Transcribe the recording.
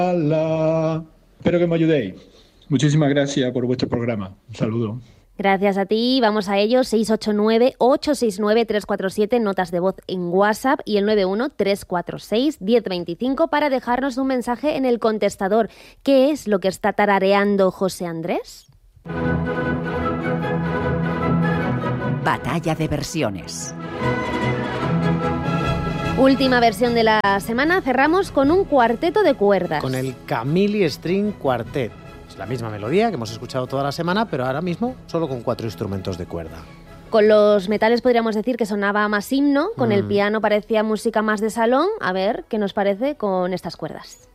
Espero que me ayudéis. Muchísimas gracias por vuestro programa. Un saludo. Gracias a ti, vamos a ello, 689-869-347, notas de voz en WhatsApp y el 91-346-1025 para dejarnos un mensaje en el contestador. ¿Qué es lo que está tarareando José Andrés? Batalla de versiones. Última versión de la semana, cerramos con un cuarteto de cuerdas. Con el Camille String Quartet. Es la misma melodía que hemos escuchado toda la semana, pero ahora mismo solo con 4 instrumentos de cuerda. Con los metales podríamos decir que sonaba más himno, con el piano parecía música más de salón. A ver qué nos parece con estas cuerdas.